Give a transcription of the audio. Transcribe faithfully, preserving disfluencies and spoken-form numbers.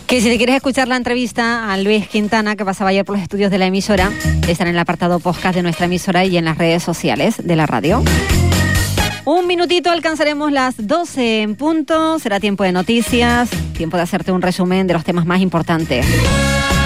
Que si te quieres escuchar la entrevista a Luis Quintana, que pasaba ayer por los estudios de la emisora, está en el apartado podcast de nuestra emisora y en las redes sociales de la radio. Un minutito, alcanzaremos las doce en punto. Será tiempo de noticias, tiempo de hacerte un resumen de los temas más importantes.